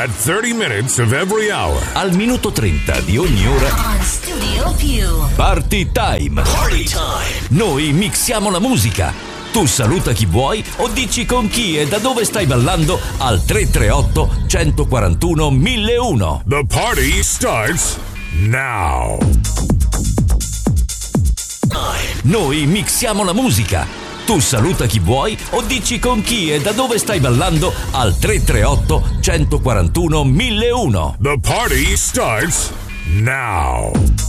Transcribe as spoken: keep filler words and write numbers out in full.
At thirty minutes of every hour. Al minuto trenta di ogni ora. On Studio Più. Party time. Party time. Noi mixiamo la musica. Tu saluta chi vuoi o dici con chi e da dove stai ballando al tre tre otto, uno quattro uno, mille uno. The party starts now. Noi mixiamo la musica. Tu saluta chi vuoi o dici con chi e da dove stai ballando al tre tre otto, uno quattro uno, mille uno. The party starts now.